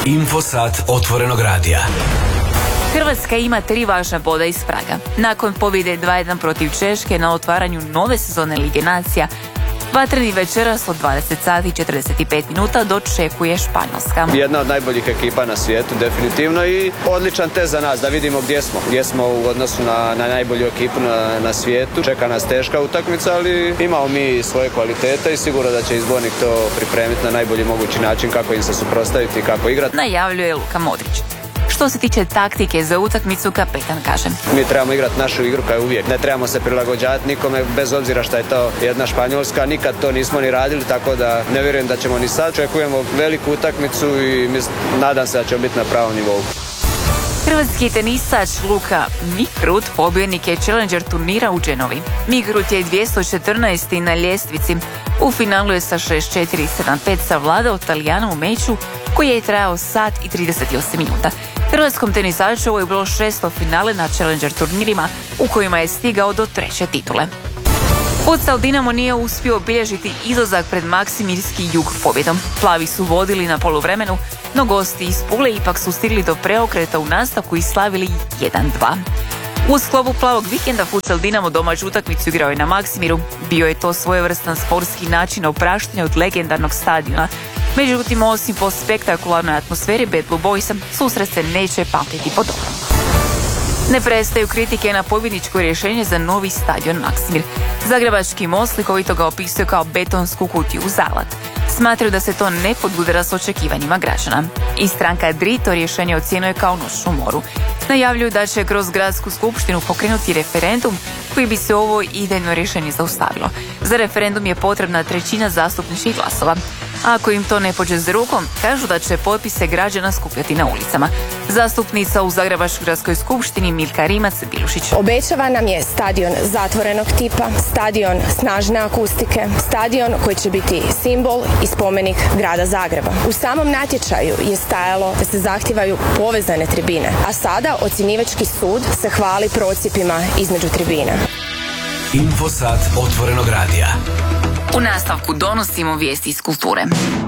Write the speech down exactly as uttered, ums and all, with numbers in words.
Infosat otvorenog radija. Hrvatska ima tri važna boda iz Praga. Nakon pobjede dva jedan protiv Češke na otvaranju nove sezone Lige nacija, vatreni večeras od dvadeset sati i četrdeset pet minuta dočekuje Španjolska. Jedna od najboljih ekipa na svijetu, definitivno, i odličan test za nas, da vidimo gdje smo. Gdje smo u odnosu na, na najbolju ekipu na, na svijetu. Čeka nas teška utakmica, ali imamo mi svoje kvalitete i sigurno da će izbornik to pripremiti na najbolji mogući način kako im se suprotstaviti i kako igrati. Najavljuje Luka Modrić. Što se tiče taktike za utakmicu, kapetan kaže: mi trebamo igrati našu igru kao uvijek. Ne trebamo se prilagođavati nikome, bez obzira što je to jedna Španjolska. Nikad to nismo ni radili, tako da ne vjerujem da ćemo ni sad. Očekujemo veliku utakmicu i nadam se da ćemo biti na pravom nivou. Hrvatski tenisač Luka Mikrut pobjednik je Challenger turnira u Genovi. Mikrut je dvjesto četrnaesti na ljestvici. U finalu je sa šest četiri sedam pet savladao Talijanom u meču koji je trajao sat i trideset osam minuta. Hrvatskom tenisaču ovo je bilo šesto finale na Challenger turnirima u kojima je stigao do treće titule. Futsal Dinamo nije uspio obilježiti izlazak pred Maksimirski Jug pobjedom. Plavi su vodili na poluvremenu, no gosti iz Pule ipak su stigli do preokreta u nastavku i slavili jedan dva. U sklopu plavog vikenda Futsal Dinamo domaću utakmicu igrao je na Maksimiru. Bio je to svojevrstan sportski način opraštanja od legendarnog stadiona. Međutim, osim po spektakularnoj atmosferi Bad Blue Boysa, susret se neće pamtiti po dobrom. Ne prestaju kritike na pobjedničko rješenje za novi stadion Maksimir. Zagrebački Most slikovito ga opisuje kao betonsku kutiju zalat. Smatraju da se to ne podudara s očekivanjima građana. I stranka Dri to rješenje ocjenjuje kao noć u moru. Najavljuju da će kroz gradsku skupštinu pokrenuti referendum koji bi se ovo idejno rješenje zaustavilo. Za referendum je potrebna trećina zastupničkih glasova. A ako im to ne pođe za rukom, kažu da će potpise građana skupljati na ulicama. Zastupnica u Zagrebačkoj gradskoj skupštini Milka Rimac-Bilušić. Obećava nam je stadion zatvorenog tipa, stadion snažne akustike, stadion koji će biti simbol i spomenik grada Zagreba. U samom natječaju je stajalo da se zahtijevaju povezane tribine, a sada ocjenjivački sud se hvali procjepima između tribina. Infosat otvorenog radija. U nastavku donosimo vijesti iz kulture.